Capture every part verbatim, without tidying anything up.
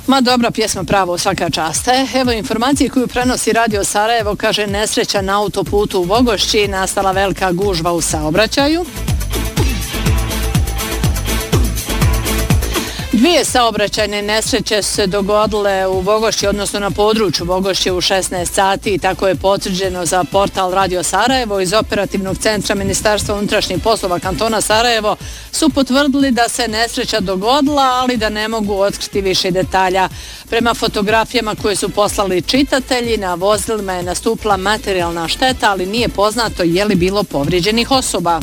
Ma dobra pjesma, pravo, svaka čast. Evo informacije koju prenosi Radio Sarajevo, kaže nesreća na autoputu u Vogošći, nastala velika gužva u saobraćaju. Dvije saobraćajne nesreće su se dogodile u Vogošći, odnosno na području Vogošće u šesnaest sati, i tako je potvrđeno za portal Radio Sarajevo. Iz operativnog centra Ministarstva unutrašnjih poslova kantona Sarajevo su potvrdili da se nesreća dogodila, ali da ne mogu otkriti više detalja. Prema fotografijama koje su poslali čitatelji, na vozilima je nastupila materijalna šteta, ali nije poznato je li bilo povrijeđenih osoba.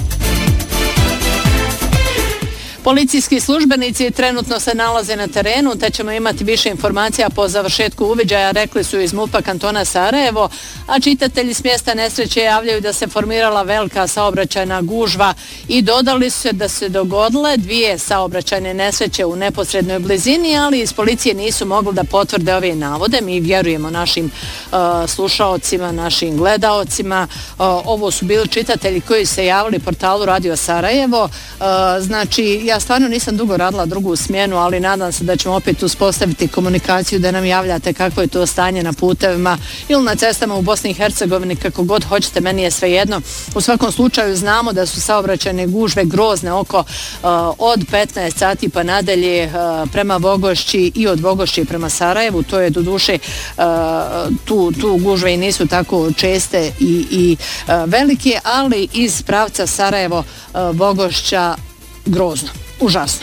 Policijski službenici trenutno se nalaze na terenu, te ćemo imati više informacija po završetku uviđaja, rekli su iz MUP-a kantona Sarajevo, a čitatelji s mjesta nesreće javljaju da se formirala velika saobraćajna gužva i dodali su se da se dogodile dvije saobraćajne nesreće u neposrednoj blizini, ali iz policije nisu mogli da potvrde ove navode. Mi vjerujemo našim uh, slušaocima, našim gledaocima. Uh, ovo su bili čitatelji koji se javili portalu Radio Sarajevo. Uh, znači, ja stvarno nisam dugo radila drugu smjenu, ali nadam se da ćemo opet uspostaviti komunikaciju, da nam javljate kako je to stanje na putevima ili na cestama u Bosni i Hercegovini, kako god hoćete, meni je svejedno. U svakom slučaju znamo da su saobraćajne gužve grozne oko uh, od petnaest sati pa nadalje uh, prema Vogošći i od Vogošći prema Sarajevu. To je doduše uh, tu, tu gužve i nisu tako česte i, i uh, velike, ali iz pravca Sarajevo uh, Vogošća grozno, užasno.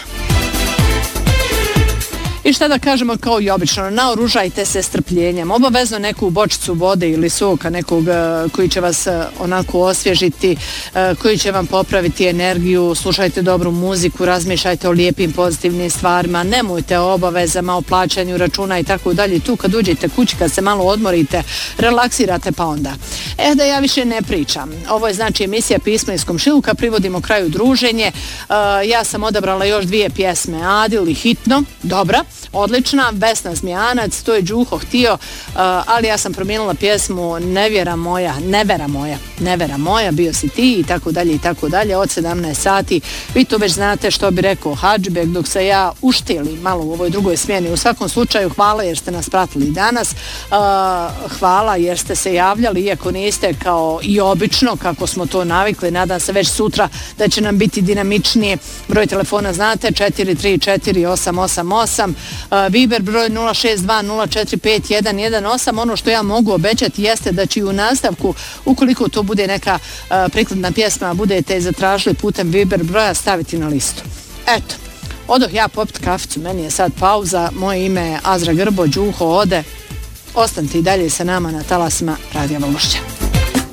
I šta da kažemo kao i obično, naoružajte se strpljenjem, obavezno neku bočicu vode ili soka, nekog uh, koji će vas uh, onako osvježiti, uh, koji će vam popraviti energiju, slušajte dobru muziku, razmišljajte o lijepim pozitivnim stvarima, nemojte o obavezama, o plaćanju računa i tako dalje. Tu kad uđete kući, kad se malo odmorite, relaksirate, pa onda. Eh, da ja više ne pričam. Ovo je znači emisija Pismo iz komšiluka, privodimo kraju druženje. Uh, ja sam odabrala još dvije pjesme, Adil i Hitno, dobra, odlična, Vesna Zmijanac, to je Đuho htio, uh, ali ja sam promijenila pjesmu Nevjera moja, Nevera moja, Nevera moja, bio si ti, i tako dalje i tako dalje, od sedamnaest sati. Vi to već znate, što bi rekao Hadžbek, dok se ja uštili malo u ovoj drugoj smjeni. U svakom slučaju hvala jer ste nas pratili danas, uh, hvala jer ste se javljali, iako niste kao i obično, kako smo to navikli. Nadam se već sutra da će nam biti dinamičnije. Broj telefona znate, četiri tri četiri osam osam osam, Uh, Viber broj nula šest dva nula četiri pet jedan jedan osam. Ono što ja mogu obećati jeste da će u nastavku, ukoliko to bude neka uh, prikladna pjesma, budete zatražili putem Viber broja, staviti na listu. Eto, odoh ja popit kaficu, meni je sad pauza, moje ime je Azra Grbo, Đuho ode, ostanite i dalje sa nama na talasima Radija Vogošća.